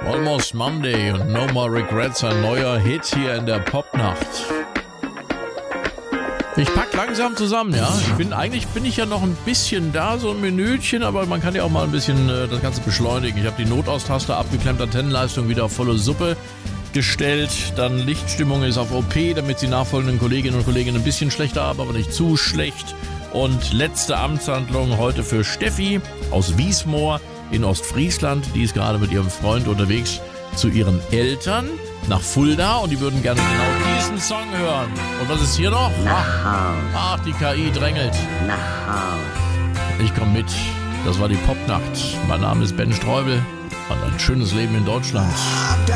Almost Monday und No More Regrets, ein neuer Hit hier in der Popnacht. Ich pack langsam zusammen, ja. Eigentlich bin ich ja noch ein bisschen da, so ein Minütchen, aber man kann ja auch mal ein bisschen das Ganze beschleunigen. Ich habe die Notaustaste abgeklemmt, Antennenleistung wieder auf volle Suppe gestellt. Dann Lichtstimmung ist auf OP, damit die nachfolgenden Kolleginnen und Kollegen ein bisschen schlechter haben, aber nicht zu schlecht. Und letzte Amtshandlung heute für Steffi aus Wiesmoor in Ostfriesland. Die ist gerade mit ihrem Freund unterwegs zu ihren Eltern nach Fulda und die würden gerne genau diesen Song hören. Und was ist hier noch? Ach, die KI drängelt. Nach Haus. Ich komme mit. Das war die Popnacht. Mein Name ist Ben Streubel und ein schönes Leben in Deutschland.